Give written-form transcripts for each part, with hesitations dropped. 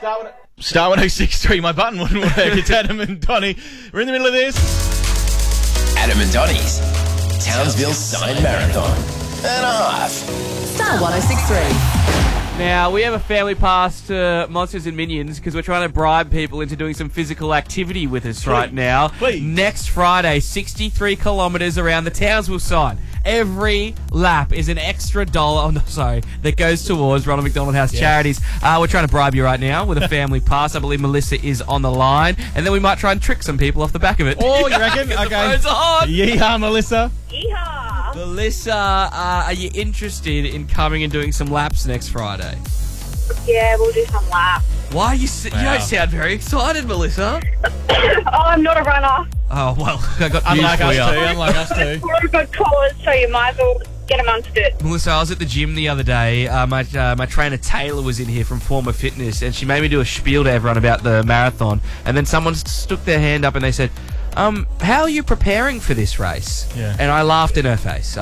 Star 106.3, my button wouldn't work. It's Adam and Donnie. We're in the middle of this. Adam and Donnie's Townsville Sign Marathon and a half. Star 106.3. Now, we have a family pass to Monsters and Minions because we're trying to bribe people into doing some physical activity with us right now. Please. Next Friday, 63 kilometres around the Townsville sign. Every lap is an extra $1, that goes towards Ronald McDonald House charities. We're trying to bribe you right now with a family pass. I believe Melissa is on the line, and then we might try and trick some people off the back of it. Oh, you reckon? The Okay. phones are on. Yeehaw, Melissa. Yeehaw! Melissa, are you interested in coming and doing some laps next Friday? Yeah, we'll do some laps. Why are you... You don't sound very excited, Melissa. Oh, I'm not a runner. Oh, well, I got news Unlike for us you. too, unlike us too. We're a good cause, so you might as well get amongst it. Melissa, I was at the gym the other day. My trainer Taylor was in here from Former Fitness, and she made me do a spiel to everyone about the marathon. And then someone stuck their hand up and they said, how are you preparing for this race? Yeah. And I laughed in her face.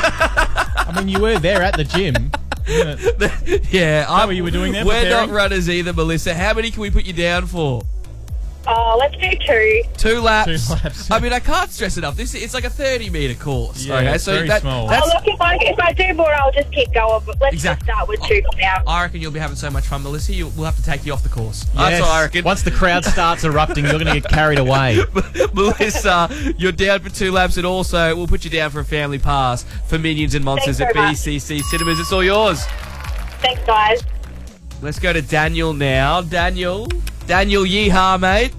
I mean, you were there at the gym. Yeah, that what you were doing there, We're preparing? not runners either, Melissa. How many can we put you down for? Oh, let's do 2. 2 laps. 2 laps. I mean, I can't stress enough. It's like a 30-metre course. Yeah, okay, it's very small. That's, Oh, look, if I do more, I'll just keep going. But let's Exactly. just start with 2 for now. I reckon you'll be having so much fun, Melissa. We'll have to take you off the course. Yes. That's what I reckon. Once the crowd starts erupting, you're going to get carried away. Melissa, you're down for 2 laps, and also we'll put you down for a family pass for Minions and Monsters Thanks at very much. BCC Cinemas. It's all yours. Thanks, guys. Let's go to Daniel now. Daniel, yeehaw, mate.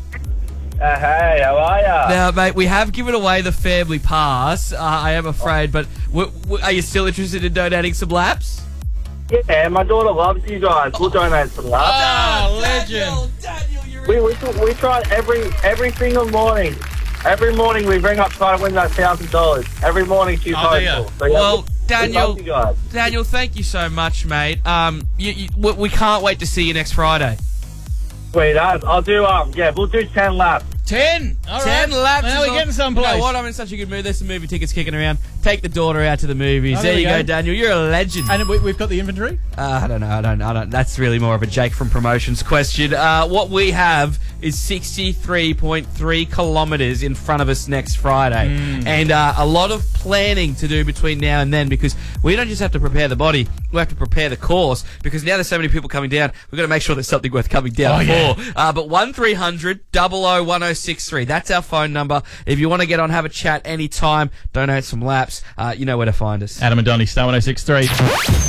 Hey, how are ya? Now, mate, we have given away the family pass, I am afraid, but are you still interested in donating some laps? Yeah, my daughter loves you guys. We'll donate some love. Oh, legend. Daniel, you're We try every single morning. Every morning we ring up trying to win that $1,000. Every morning she's Oh, do ya? hopeful. So, yeah, Well, we Daniel, love you guys. Daniel, thank you so much, mate. We can't wait to see you next Friday. Sweet, I'll do, we'll do 10 laps. 10. All right. 10 laps. Now is we're all- getting someplace. You know what? I'm in such a good mood. There's some movie tickets kicking around. Take the daughter out to the movies. Oh, there there you we go, go. Daniel. You're a legend. And we've got the inventory? I don't know. That's really more of a Jake from Promotions question. What we have is 63.3 kilometres in front of us next Friday. And a lot of planning to do between now and then, because we don't just have to prepare the body, we have to prepare the course, because now there's so many people coming down, we've got to make sure there's something worth coming down for. But 1300 00 1063, that's our phone number. If you want to get on, have a chat anytime, donate some laps, you know where to find us. Adam and Donnie, Star 106.3.